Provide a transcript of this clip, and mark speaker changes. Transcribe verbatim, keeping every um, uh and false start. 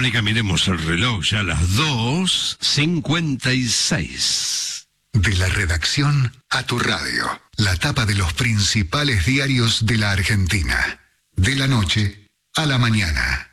Speaker 1: Verónica, miremos el reloj, ya a las dos cincuenta y seis.
Speaker 2: De la redacción a tu radio, la tapa de los principales diarios de la Argentina. De la noche a la mañana.